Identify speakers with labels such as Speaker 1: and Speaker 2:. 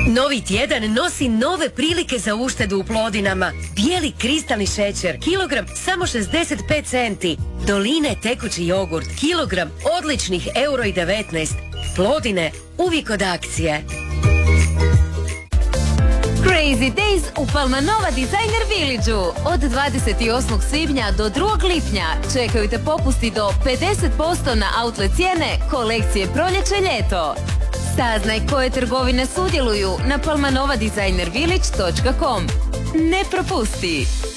Speaker 1: Novi tjedan nosi nove prilike za uštedu u Plodinama. Bijeli kristalni šećer, kilogram samo 65 centi. Doline tekući jogurt, kilogram odličnih €1,19. Plodine, uvijek od akcije.
Speaker 2: Crazy Days u Palmanova Designer Village-u. Od 28. svibnja do 2. lipnja čekaju te popusti do 50% na outlet cijene kolekcije proljeće-ljeto. Saznaj koje trgovine sudjeluju na palmanovadesignervillage.com. Ne propusti!